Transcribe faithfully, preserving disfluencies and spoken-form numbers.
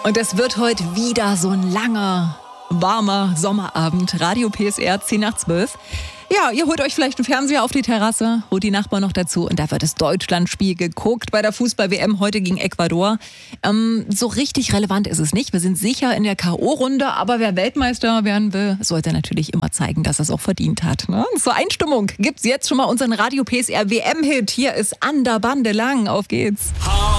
Und es wird heute wieder so ein langer, warmer Sommerabend. Radio P S R, zehn nach zwölf. Ja, ihr holt euch vielleicht einen Fernseher auf die Terrasse, holt die Nachbarn noch dazu und da wird das Deutschlandspiel geguckt bei der Fußball-W M heute gegen Ecuador. Ähm, so richtig relevant ist es nicht. Wir sind sicher in der K O-Runde, aber wer Weltmeister werden will, sollte natürlich immer zeigen, dass er es auch verdient hat. Ne? Zur Einstimmung gibt's jetzt schon mal unseren Radio P S R W M-Hit. Hier ist An der Bande lang. Auf geht's.